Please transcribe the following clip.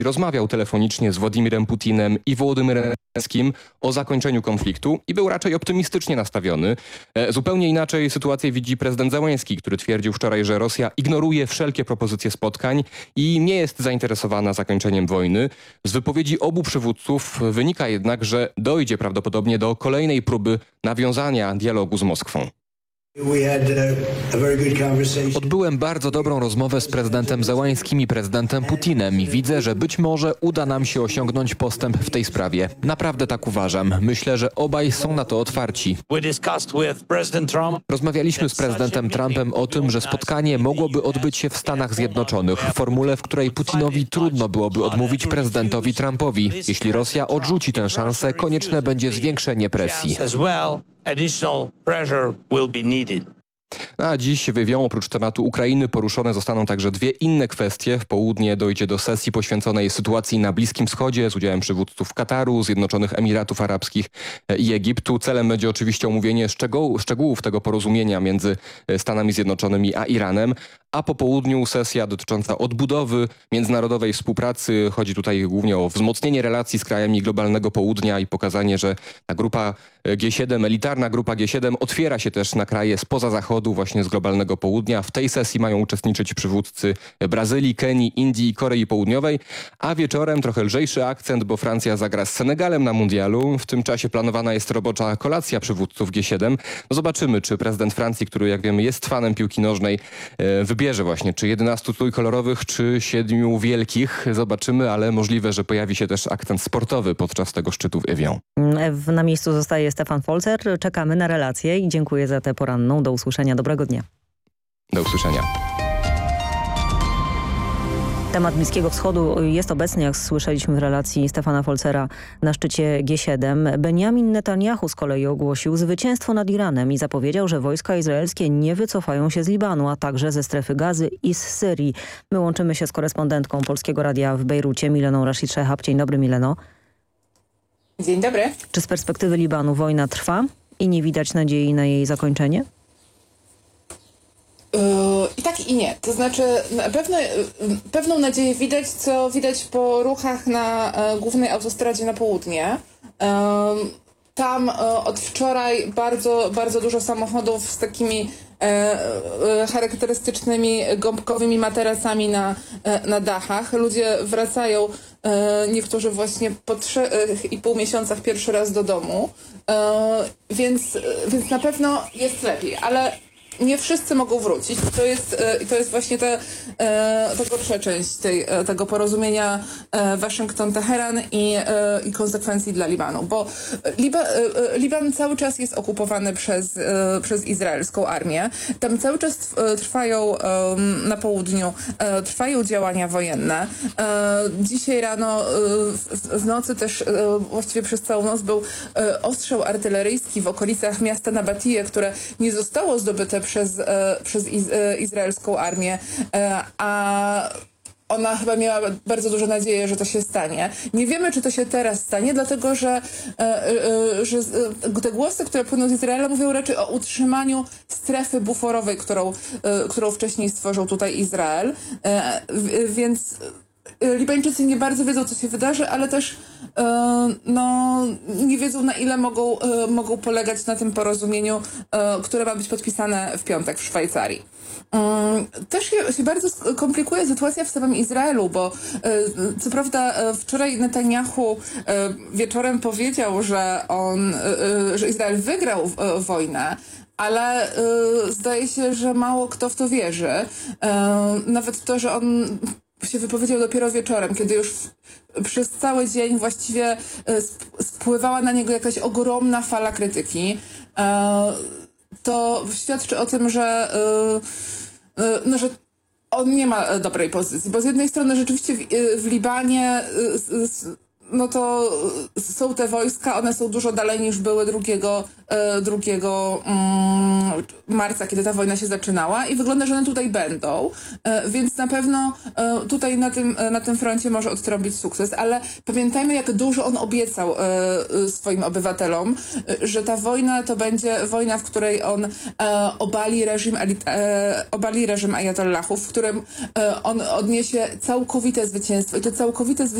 rozmawiał telefonicznie z Władimirem Putinem i Wołodymyrem Zełenskim o zakończeniu konfliktu i był raczej optymistycznie nastawiony. Zupełnie inaczej sytuację widzi prezydent Zełenski, który twierdził wczoraj, że Rosja ignoruje wszelkie propozycje spotkań i nie jest zainteresowana zakończeniem wojny. Z wypowiedzi obu przywódców wynika jednak, że dojdzie prawdopodobnie do kolejnej próby nawiązania dialogu z Moskwą. Odbyłem bardzo dobrą rozmowę z prezydentem Zełenskim i prezydentem Putinem i widzę, że być może uda nam się osiągnąć postęp w tej sprawie. Naprawdę tak uważam. Myślę, że obaj są na to otwarci. Rozmawialiśmy z prezydentem Trumpem o tym, że spotkanie mogłoby odbyć się w Stanach Zjednoczonych, w formule, w której Putinowi trudno byłoby odmówić prezydentowi Trumpowi. Jeśli Rosja odrzuci tę szansę, konieczne będzie zwiększenie presji. Additional pressure will be needed. A dziś w Evian oprócz tematu Ukrainy poruszone zostaną także dwie inne kwestie. W południe dojdzie do sesji poświęconej sytuacji na Bliskim Wschodzie z udziałem przywódców Kataru, Zjednoczonych Emiratów Arabskich i Egiptu. Celem będzie oczywiście omówienie szczegółów tego porozumienia między Stanami Zjednoczonymi a Iranem. A po południu sesja dotycząca odbudowy międzynarodowej współpracy. Chodzi tutaj głównie o wzmocnienie relacji z krajami globalnego południa i pokazanie, że ta grupa G7, elitarna grupa G7 otwiera się też na kraje spoza Zachodu, właśnie z globalnego południa. W tej sesji mają uczestniczyć przywódcy Brazylii, Kenii, Indii i Korei Południowej, a wieczorem trochę lżejszy akcent, bo Francja zagra z Senegalem na mundialu. W tym czasie planowana jest robocza kolacja przywódców G7. No zobaczymy, czy prezydent Francji, który jak wiemy jest fanem piłki nożnej, wybierze właśnie czy 11 trójkolorowych, czy 7 wielkich. Zobaczymy, ale możliwe, że pojawi się też akcent sportowy podczas tego szczytu w Evian. Na miejscu zostaje Stefan Folzer. Czekamy na relację i dziękuję za tę poranną. Do usłyszenia. Dobrego dnia. Do usłyszenia. Temat Bliskiego Wschodu jest obecny, jak słyszeliśmy w relacji Stefana Folzera, na szczycie G7. Benjamin Netanyahu z kolei ogłosił zwycięstwo nad Iranem i zapowiedział, że wojska izraelskie nie wycofają się z Libanu, a także ze strefy Gazy i z Syrii. My łączymy się z korespondentką Polskiego Radia w Bejrucie, Mileną Rashid Szehab. Dzień dobry, Mileno. Dzień dobry. Czy z perspektywy Libanu wojna trwa i nie widać nadziei na jej zakończenie? I tak i nie. To znaczy pewną nadzieję widać, co widać po ruchach na głównej autostradzie na południe. Tam od wczoraj bardzo dużo samochodów z takimi charakterystycznymi gąbkowymi materacami na dachach. Ludzie wracają, niektórzy właśnie po 3,5 miesiącach pierwszy raz do domu, więc na pewno jest lepiej, ale nie wszyscy mogą wrócić. To jest właśnie ta gorsza część tego porozumienia Waszyngton-Teheran i konsekwencji dla Libanu, bo Liban cały czas jest okupowany przez izraelską armię. Tam cały czas trwają na południu trwają działania wojenne. Dzisiaj rano, w nocy też właściwie przez całą noc był ostrzał artyleryjski w okolicach miasta Nabatije, które nie zostało zdobyte przez izraelską armię, a ona chyba miała bardzo duże nadzieję, że to się stanie. Nie wiemy, czy to się teraz stanie, dlatego że te głosy, które płyną z Izraela, mówią raczej o utrzymaniu strefy buforowej, którą wcześniej stworzył tutaj Izrael. Więc Libańczycy nie bardzo wiedzą, co się wydarzy, ale też nie wiedzą, na ile mogą polegać na tym porozumieniu, które ma być podpisane w piątek w Szwajcarii. Też się bardzo komplikuje sytuacja w samym Izraelu, bo co prawda wczoraj Netanyahu wieczorem powiedział, że Izrael wygrał wojnę, ale zdaje się, że mało kto w to wierzy. Nawet to, że on się wypowiedział dopiero wieczorem, kiedy już przez cały dzień właściwie spływała na niego jakaś ogromna fala krytyki. To świadczy o tym, że on nie ma dobrej pozycji, bo z jednej strony rzeczywiście w Libanie no to są te wojska, one są dużo dalej niż były 2 marca, kiedy ta wojna się zaczynała i wygląda, że one tutaj będą, więc na pewno tutaj na tym froncie może odtrąbić sukces, ale pamiętajmy, jak dużo on obiecał swoim obywatelom, że ta wojna to będzie wojna, w której on obali reżim ajatollahów, w którym on odniesie całkowite zwycięstwo i to całkowite zwycięstwo